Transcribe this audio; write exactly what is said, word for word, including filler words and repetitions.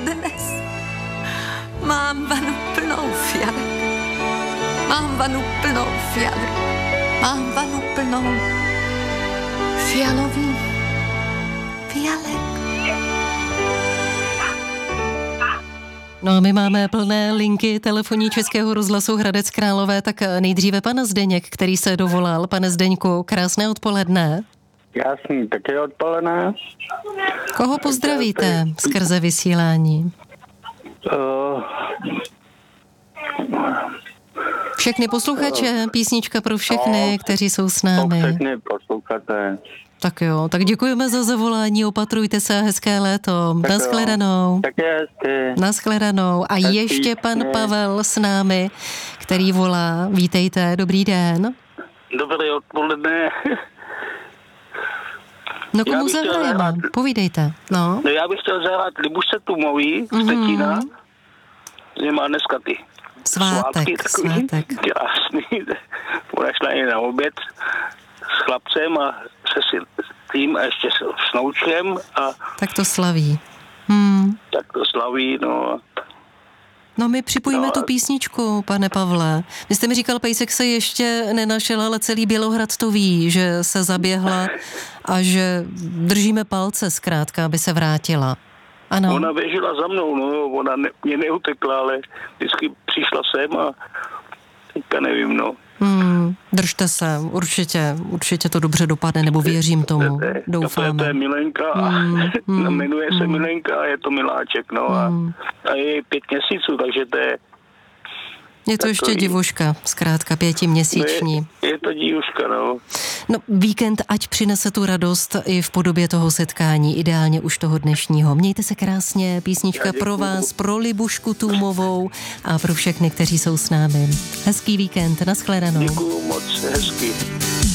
dnes mám vanu plnou fialek. Mám vanu plnou fialek. Mám vanu plnou fialový fialek. No a my máme plné linky telefonní Českého rozhlasu Hradec Králové, tak nejdříve pan Zdeněk, který se dovolal. Pane Zdeňku, krásné odpoledne. Jasný, také odpoledne. Koho pozdravíte skrze vysílání? Uh, Všechny posluchače, písnička pro všechny, kteří jsou s námi. Všechny posluchače. Tak jo, tak děkujeme za zavolání, opatrujte se a hezké léto. Naschledanou. Také hezky. Naschledanou. A Hezký, ještě pan ne. Pavel s námi, který volá. Vítejte, dobrý den. Dobrý odpoledne. No komu zahrajeme? zahrát... Povídejte. No. No já bych chtěl zahrát Libušce Tumový, z Tetína, že má dneska ty Svátek, svátky takový svátek. krásný. Ona šla i na oběd s chlapcem a se tím a ještě s snoučkem a Tak to slaví. Hmm. tak to slaví, no. No my připojíme No. tu písničku, pane Pavle. Vy jste mi říkal, Pejsek se ještě nenašel, ale celý Bělohrad to ví, že se zaběhla a že držíme palce zkrátka, aby se vrátila. Ano. Ona běžela za mnou, no, ona ne, mě neutekla, ale vždycky přišla sem a teďka nevím, no. Hmm, držte se, určitě, určitě to dobře dopadne, nebo věřím tomu, To je, doufáme. to je Milenka a Hmm, hmm, jmenuje se hmm. Milenka a je to miláček, no a, Hmm. a je pět měsíců, takže to je, Je to ještě takový- divuška, zkrátka pětiměsíční. je, je to dívuška, no. No, víkend ať přinese tu radost i v podobě toho setkání, ideálně už toho dnešního. Mějte se krásně, písnička Já děkuju. pro vás, pro Libušku Tůmovou a pro všechny, kteří jsou s námi. Hezký víkend, nashledanou. Děkuju moc, hezky.